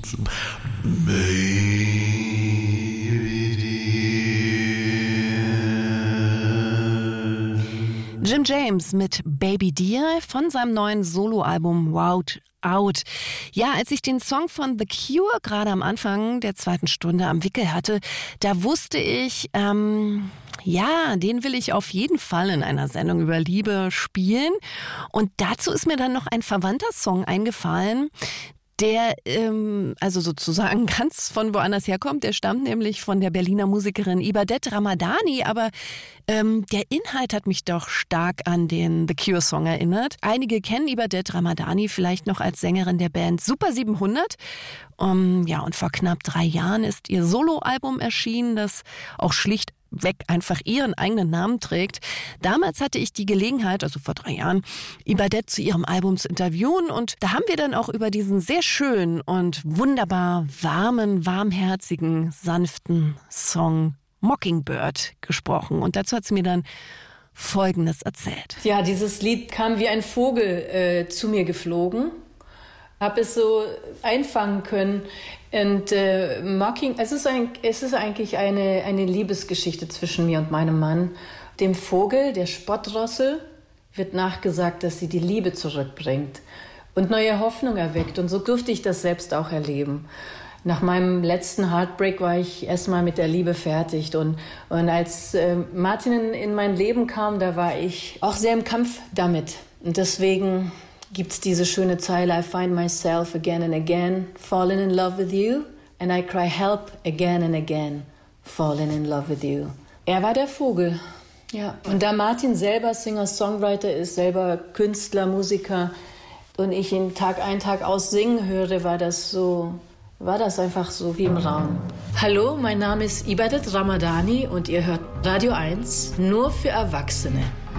Jim James mit Baby Dear von seinem neuen Soloalbum Wowed Out. Ja, als ich den Song von The Cure gerade am Anfang der zweiten Stunde am Wickel hatte, da wusste ich, ja, den will ich auf jeden Fall in einer Sendung über Liebe spielen. Und dazu ist mir dann noch ein verwandter Song eingefallen, der also sozusagen ganz von woanders herkommt. Der stammt nämlich von der Berliner Musikerin Ibadet Ramadani, aber der Inhalt hat mich doch stark an den The Cure-Song erinnert. Einige kennen Ibadet Ramadani vielleicht noch als Sängerin der Band Super 700. Ja, und vor knapp 3 Jahren ist ihr Soloalbum erschienen, das auch schlicht weg einfach ihren eigenen Namen trägt. Damals hatte ich die Gelegenheit, also vor 3 Jahren, Ibadet zu ihrem Album zu interviewen und da haben wir dann auch über diesen sehr schönen und wunderbar warmen, warmherzigen, sanften Song Mockingbird gesprochen und dazu hat sie mir dann Folgendes erzählt. Ja, dieses Lied kam wie ein Vogel zu mir geflogen, habe es so einfangen können. Und es ist eigentlich eine Liebesgeschichte zwischen mir und meinem Mann. Dem Vogel, der Spottrossel, wird nachgesagt, dass sie die Liebe zurückbringt und neue Hoffnung erweckt. Und so durfte ich das selbst auch erleben. Nach meinem letzten Heartbreak war ich erstmal mit der Liebe fertig. Und als Martin in mein Leben kam, da war ich auch sehr im Kampf damit. Und deswegen gibt's diese schöne Zeile, I find myself again and again, falling in love with you, and I cry help again and again, falling in love with you. Er war der Vogel, ja. Und da Martin selber Singer-Songwriter ist, selber Künstler, Musiker, und ich ihn Tag ein, Tag aus singen höre, war das einfach so wie im Raum. Hallo, mein Name ist Ibadet Ramadani und ihr hört Radio 1, nur für Erwachsene.